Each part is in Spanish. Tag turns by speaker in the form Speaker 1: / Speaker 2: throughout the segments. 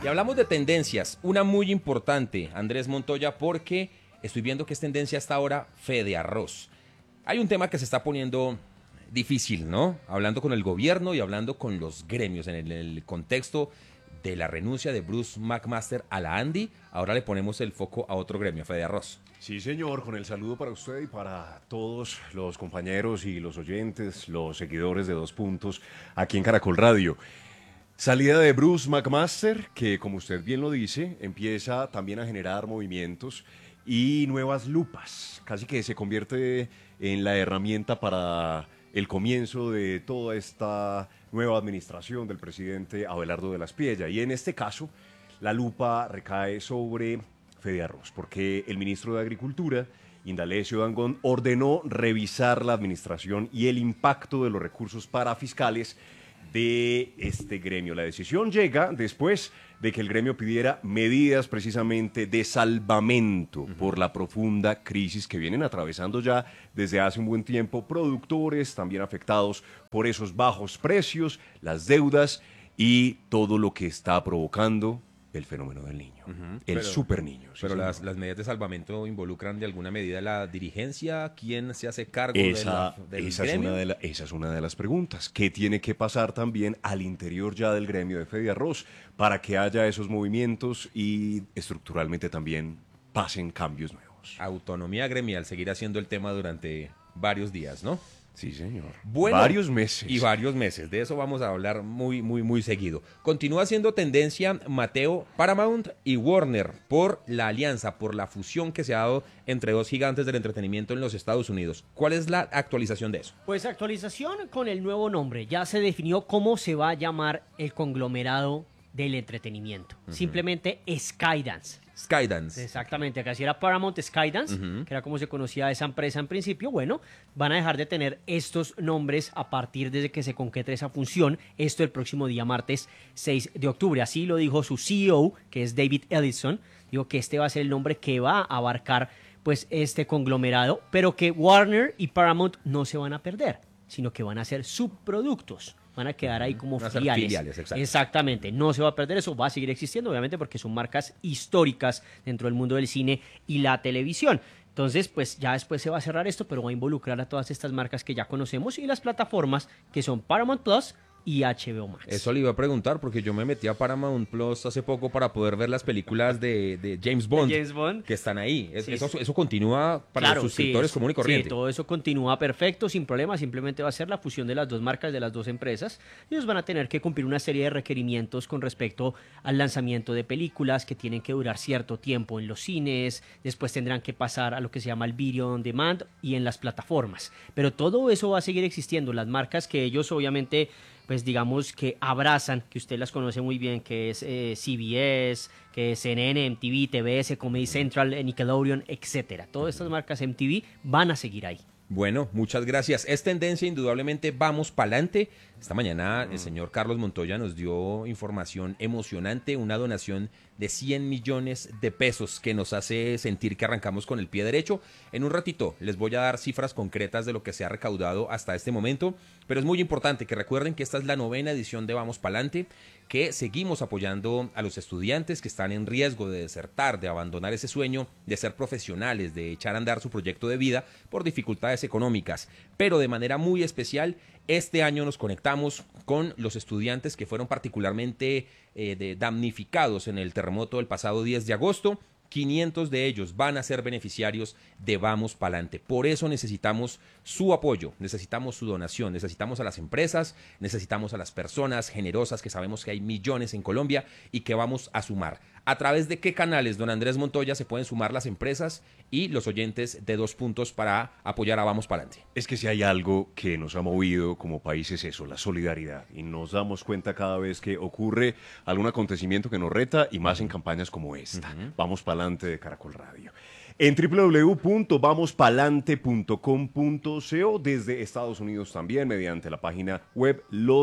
Speaker 1: Y hablamos de tendencias, una muy importante, Andrés Montoya, porque estoy viendo que es tendencia hasta ahora Fede Arroz. Hay un tema que se está poniendo difícil, ¿no? Hablando con el gobierno y hablando con los gremios en el contexto de la renuncia de Bruce McMaster a la Andy. Ahora le ponemos el foco a otro gremio, Fede Arroz.
Speaker 2: Sí, señor, con el saludo para usted y para todos los compañeros y los oyentes, los seguidores de Dos Puntos aquí en Caracol Radio. Salida de Bruce McMaster, que como usted bien lo dice, empieza también a generar movimientos y nuevas lupas. Casi que se convierte en la herramienta para el comienzo de toda esta nueva administración del presidente Abelardo de la Espriella. Y en este caso, la lupa recae sobre Fede Arroz, porque el ministro de Agricultura, Indalecio Dangond, ordenó revisar la administración y el impacto de los recursos parafiscales de este gremio. La decisión llega después de que el gremio pidiera medidas precisamente de salvamento por la profunda crisis que vienen atravesando ya desde hace un buen tiempo productores, también afectados por esos bajos precios, las deudas y todo lo que está provocando el fenómeno del niño, el super niño.
Speaker 1: Pero las medidas de salvamento involucran de alguna medida la dirigencia. ¿Quién se hace cargo del gremio?
Speaker 2: Esa es una de las preguntas. ¿Qué tiene que pasar también al interior ya del gremio de Fede Arroz para que haya esos movimientos y estructuralmente también pasen cambios nuevos?
Speaker 1: Autonomía gremial seguirá siendo el tema durante varios días, ¿no?
Speaker 2: Sí, señor.
Speaker 1: Bueno,
Speaker 2: varios meses.
Speaker 1: Y varios meses. De eso vamos a hablar muy seguido. Continúa siendo tendencia, Mateo, Paramount y Warner por la alianza, por la fusión que se ha dado entre dos gigantes del entretenimiento en los Estados Unidos. ¿Cuál es la actualización de eso?
Speaker 3: Pues actualización con el nuevo nombre. Ya se definió cómo se va a llamar el conglomerado del entretenimiento. Simplemente Skydance.
Speaker 1: Skydance.
Speaker 3: Exactamente, acá sí era Paramount Skydance, que era como se conocía esa empresa en principio. Bueno, van a dejar de tener estos nombres a partir de que se concrete esa función, esto el próximo día martes 6 de octubre. Así lo dijo su CEO, que es David Ellison, dijo que este va a ser el nombre que va a abarcar pues este conglomerado, pero que Warner y Paramount no se van a perder, sino que van a ser subproductos. Van a quedar ahí como filiales. Exactamente, no se va a perder eso, va a seguir existiendo, obviamente, porque son marcas históricas dentro del mundo del cine y la televisión. Entonces, pues ya después se va a cerrar esto, pero va a involucrar a todas estas marcas que ya conocemos y las plataformas que son Paramount Plus y HBO Max.
Speaker 1: Eso le iba a preguntar porque yo me metí a Paramount Plus hace poco para poder ver las películas de James Bond, que están ahí. Sí, eso continúa para los suscriptores común y corriente.
Speaker 3: Sí, todo eso continúa perfecto, sin problema. Simplemente va a ser la fusión de las dos marcas, de las dos empresas. Ellos van a tener que cumplir una serie de requerimientos con respecto al lanzamiento de películas que tienen que durar cierto tiempo en los cines. Después tendrán que pasar a lo que se llama el video on demand y en las plataformas. Pero todo eso va a seguir existiendo. Las marcas que ellos obviamente pues digamos que abrazan, que usted las conoce muy bien, que es CBS, que es CNN, MTV, TBS, Comedy Central, Nickelodeon, etcétera. Todas estas marcas MTV van a seguir ahí.
Speaker 1: Bueno, muchas gracias. Es tendencia, indudablemente, vamos pa'lante. Esta mañana el señor Carlos Montoya nos dio información emocionante, una donación de 100 millones de pesos que nos hace sentir que arrancamos con el pie derecho. En un ratito les voy a dar cifras concretas de lo que se ha recaudado hasta este momento, pero es muy importante que recuerden que esta es la 9ª edición de Vamos Pa'lante, que seguimos apoyando a los estudiantes que están en riesgo de desertar, de abandonar ese sueño, de ser profesionales, de echar a andar su proyecto de vida por dificultades económicas. Pero de manera muy especial, este año nos conectamos con los estudiantes que fueron particularmente damnificados en el terremoto del pasado 10 de agosto. 500 de ellos van a ser beneficiarios de Vamos Pa'lante. Por eso necesitamos su apoyo, necesitamos su donación, necesitamos a las empresas, necesitamos a las personas generosas, que sabemos que hay millones en Colombia y que vamos a sumar. ¿A través de qué canales, don Andrés Montoya, se pueden sumar las empresas y los oyentes de Dos Puntos para apoyar a Vamos Pa'lante?
Speaker 2: Es que si hay algo que nos ha movido como país es eso, la solidaridad. Y nos damos cuenta cada vez que ocurre algún acontecimiento que nos reta y más en campañas como esta. Vamos Pa'lante de Caracol Radio. En www.vamospalante.com.co, desde Estados Unidos también, mediante la página web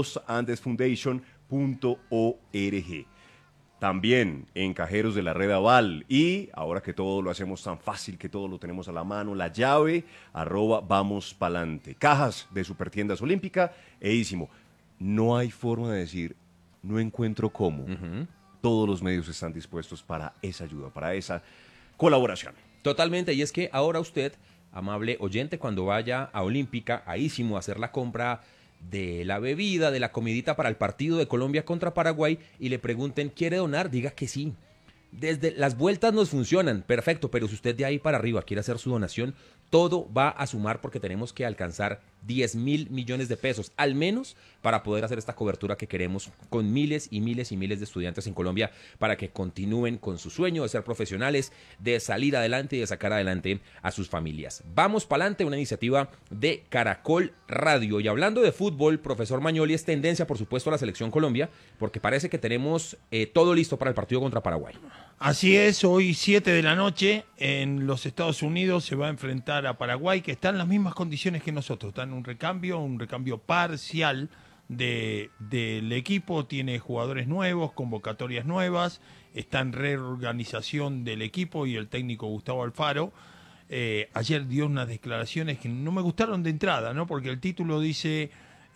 Speaker 2: losandesfoundation.org. También en cajeros de la red Aval. Y ahora que todo lo hacemos tan fácil, que todo lo tenemos a la mano, la llave, @vamospalante. Cajas de Supertiendas Olímpica, Edísimo. No hay forma de decir, no encuentro cómo. todos los medios están dispuestos para esa ayuda, para esa colaboración.
Speaker 1: Totalmente, y es que ahora usted, amable oyente, cuando vaya a Olímpica, a Ísimo, a hacer la compra de la bebida, de la comidita para el partido de Colombia contra Paraguay, y le pregunten, ¿quiere donar? Diga que sí. Desde las vueltas nos funcionan, perfecto, pero si usted de ahí para arriba quiere hacer su donación, todo va a sumar porque tenemos que alcanzar 10.000 millones de pesos, al menos para poder hacer esta cobertura que queremos con miles y miles y miles de estudiantes en Colombia para que continúen con su sueño de ser profesionales, de salir adelante y de sacar adelante a sus familias. Vamos para adelante, una iniciativa de Caracol Radio. Y hablando de fútbol, profesor Magnoli, es tendencia, por supuesto, a la Selección Colombia, porque parece que tenemos todo listo para el partido contra Paraguay.
Speaker 4: Así es, hoy 7 de la noche en los Estados Unidos se va a enfrentar a Paraguay, que está en las mismas condiciones que nosotros, está en un recambio parcial del equipo, tiene jugadores nuevos, convocatorias nuevas, está en reorganización del equipo y el técnico Gustavo Alfaro. Ayer dio unas declaraciones que no me gustaron de entrada, ¿no? Porque el título dice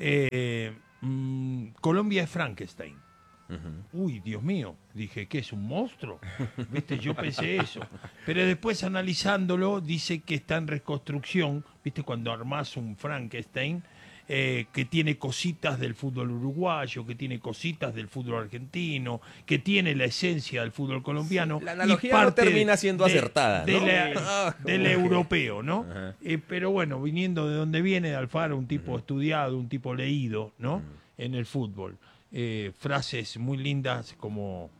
Speaker 4: Colombia es Frankenstein. Uy, Dios mío, dije, ¿qué es un monstruo? ¿Viste? Yo pensé eso. Pero después analizándolo, dice que está en reconstrucción, ¿viste? Cuando armás un Frankenstein, que tiene cositas del fútbol uruguayo, que tiene cositas del fútbol argentino, que tiene la esencia del fútbol colombiano.
Speaker 1: La analogía
Speaker 4: y parte
Speaker 1: no termina siendo acertada, ¿no?
Speaker 4: Del europeo, ¿no? Pero bueno, viniendo de donde viene, de Alfaro, un tipo estudiado, un tipo leído, ¿no? En el fútbol. Frases muy lindas como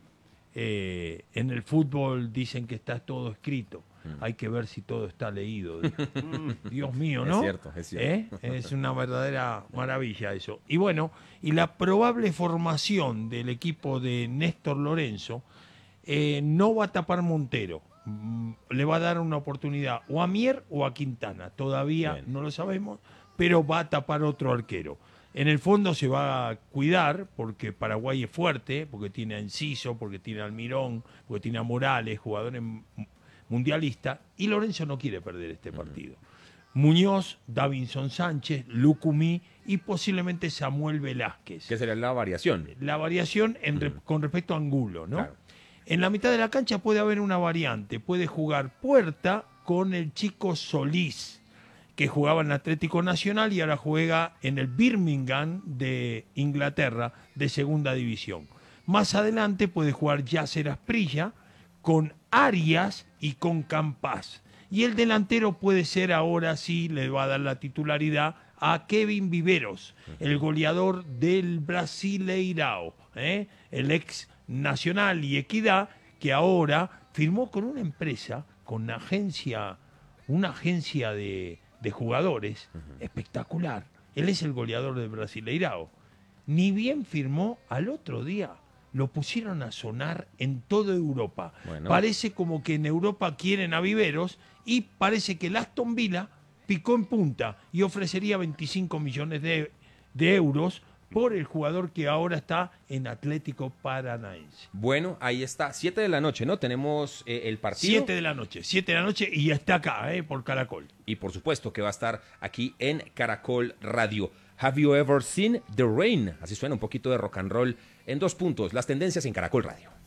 Speaker 4: en el fútbol dicen que está todo escrito, hay que ver si todo está leído. Dios mío, ¿no?
Speaker 1: Es cierto.
Speaker 4: Es una verdadera maravilla eso. Y bueno, y la probable formación del equipo de Néstor Lorenzo no va a tapar Montero. Le va a dar una oportunidad o a Mier o a Quintana. Todavía
Speaker 1: Bien.
Speaker 4: no lo sabemos, pero va a tapar otro arquero. En el fondo se va a cuidar porque Paraguay es fuerte, porque tiene a Enciso, porque tiene a Almirón, porque tiene a Morales, jugadores mundialistas, y Lorenzo no quiere perder este partido. Muñoz, Davinson Sánchez, Lucumí y posiblemente Samuel Velázquez.
Speaker 1: ¿Qué sería la variación?
Speaker 4: La variación con respecto a Angulo, ¿no?
Speaker 1: Claro.
Speaker 4: En la mitad de la cancha puede haber una variante, puede jugar Puerta con el chico Solís, que jugaba en Atlético Nacional y ahora juega en el Birmingham de Inglaterra de segunda división. Más adelante puede jugar Yasser Asprilla con Arias y con Campás. Y el delantero puede ser, ahora sí, le va a dar la titularidad a Kevin Viveros, el goleador del Brasileirao, el ex Nacional y Equidad, que ahora firmó con una empresa, con una agencia de jugadores espectacular. Él es el goleador del Brasileirao. Ni bien firmó, al otro día lo pusieron a sonar en toda Europa.
Speaker 1: Bueno.
Speaker 4: Parece como que en Europa quieren a Viveros y parece que el Aston Villa picó en punta y ofrecería 25 millones de euros por el jugador que ahora está en Atlético Paranaense.
Speaker 1: Bueno, ahí está, 7 de la noche, ¿no? Tenemos el partido.
Speaker 4: 7 de la noche y está acá, por Caracol.
Speaker 1: Y por supuesto que va a estar aquí en Caracol Radio. Have you ever seen the rain? Así suena un poquito de rock and roll en 2 puntos. Las tendencias en Caracol Radio.